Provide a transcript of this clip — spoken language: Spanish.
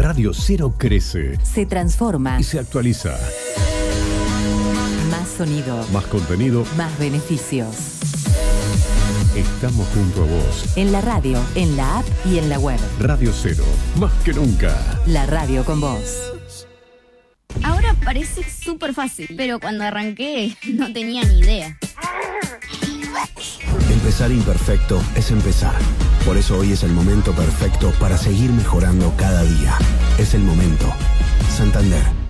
Radio 0 crece, se transforma y se actualiza. Más sonido, Más contenido, más beneficios. Estamos junto a vos. En la radio, en la app y en la web. Radio 0, más que nunca. La radio con vos. Ahora parece súper fácil, pero cuando arranqué no tenía ni idea. Empezar imperfecto es empezar. Por eso hoy es el momento perfecto para seguir mejorando cada día. Es el momento. Santander.